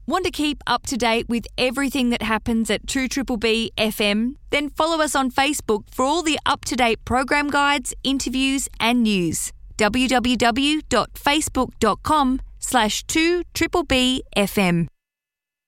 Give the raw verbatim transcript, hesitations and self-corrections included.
Want to keep up to date with everything that happens at two B B B F M? Then follow us on Facebook for all the up-to-date program guides, interviews and news. w w w dot facebook dot com slash two B B B F M.